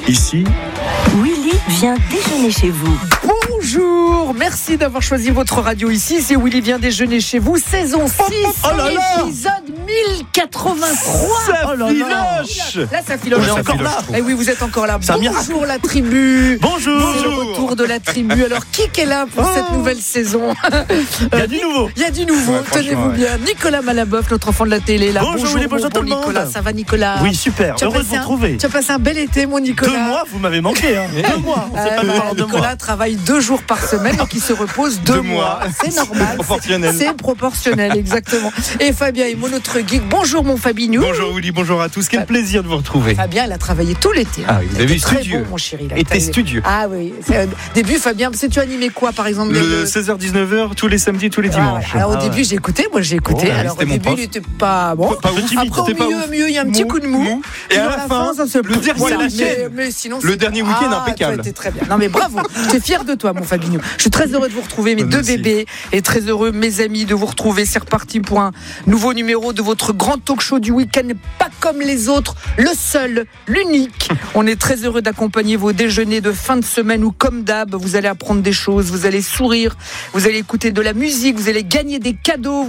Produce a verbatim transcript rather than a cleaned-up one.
Ici, Willy vient déjeuner chez vous. Bonjour, merci d'avoir choisi votre radio ici. C'est Willy vient déjeuner chez vous, saison six, oh là là épisode mille quatre-vingt-trois. ça Oh là là. filoche. Là, ça filoche. On est encore là. Eh oui, vous êtes encore là. C'est un Bonjour la tribu. Bonjour. C'est le retour de la tribu. Alors, qui est là pour Oh. cette nouvelle saison? Il y a du nouveau. Il y a du nouveau, Ouais, tenez-vous ouais. bien. Nicolas Malaboeuf, notre enfant de la télé. Là. Bonjour, Willy, bonjour mon tout le bon monde. Nicolas, ça va Nicolas? Oui, super. Tu as Heureux de passé vous un- retrouver. Tu as passé un bel été, mon Nicolas. Deux mois, vous m'avez manqué. Hein. Deux mois. On Euh, sait pas ouais, parler de Nicolas moi. travaille deux jours par semaine, donc il se repose deux, Deux mois. C'est normal. C'est proportionnel. C'est proportionnel, exactement. Et Fabien est mon autre geek. Bonjour mon Fabignou. Bonjour Willy, bonjour à tous. Quel plaisir de vous retrouver. Fabien, il a travaillé tout l'été. hein. Ah oui, vous Il a avez été vu, très studieux. bon, mon chéri. il a Et été- t'es studieux. Ah oui. C'est, euh, début, Fabien, c'est tu animé quoi, par exemple Le seize heures dix-neuf heures, tous les samedis, tous les Ah, dimanches. ouais. Alors au Ah ouais. début, j'ai écouté. Moi, j'ai écouté. Oh, ouais, Alors au c'était mon début, prof. il était pas bon. Pas ouf. Après, au C'était pas milieu, ouf. au milieu, il y a un petit Mou, coup de mou. mou. Et Puis à la fin, ça se le dernier voilà. week-end. Mais, mais sinon, Le c'est- dernier week-end ah, impeccable. C'était très bien. Non mais bravo. J'étais fier de toi, mon Fabinho. Je suis très heureux de vous retrouver, mes Moi deux aussi. bébés, et très heureux, mes amis, de vous retrouver. C'est reparti pour un nouveau numéro de votre grand talk show du week-end, pas comme les autres, le seul, l'unique. On est très heureux d'accompagner vos déjeuners de fin de semaine où, comme d'hab, vous allez apprendre des choses, vous allez sourire, vous allez écouter de la musique, vous allez gagner des cadeaux.